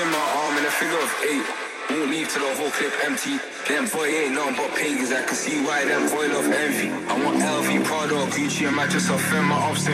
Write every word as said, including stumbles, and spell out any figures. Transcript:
in my arm in a figure of eight. Won't leave till the whole clip empty. Them boy ain't nothing but pagans. I can see why them boy love envy. I want L V, Prada, Gucci, and Manchester. Fend my ups